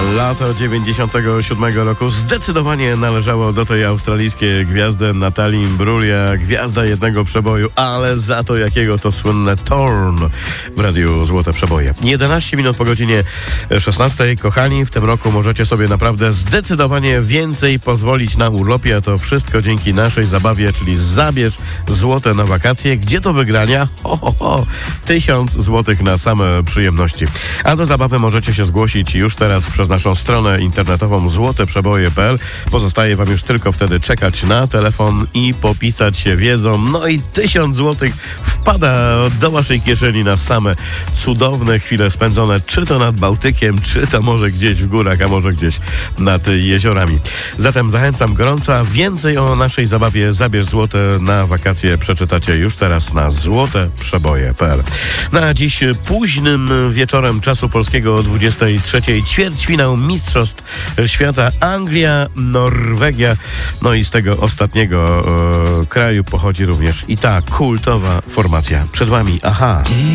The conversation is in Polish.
Lato 97 roku zdecydowanie należało do tej australijskiej gwiazdy Natalii Imbruglia, gwiazda jednego przeboju, ale za to jakiego to słynne Torn w radiu Złote Przeboje. 11 minut po godzinie 16. Kochani, w tym roku możecie sobie naprawdę zdecydowanie więcej pozwolić na urlopie, a to wszystko dzięki naszej zabawie, czyli Zabierz Złote na wakacje. Gdzie do wygrania? 1000 złotych na same przyjemności. A do zabawy możecie się zgłosić już teraz przez naszą stronę internetową złoteprzeboje.pl. Pozostaje wam już tylko wtedy czekać na telefon i popisać się wiedzą. No i 1000 złotych wpada do waszej kieszeni na same cudowne chwile spędzone, czy to nad Bałtykiem, czy to może gdzieś w górach, a może gdzieś nad jeziorami. Zatem zachęcam gorąco, a więcej o naszej zabawie Zabierz Złote na wakacje przeczytacie już teraz na złoteprzeboje.pl. Na dziś późnym wieczorem czasu polskiego o 23. ćwierćfinał Mistrzostw Świata Anglia, Norwegia. No i z tego ostatniego kraju pochodzi również i ta kultowa formacja. Przed wami Aha.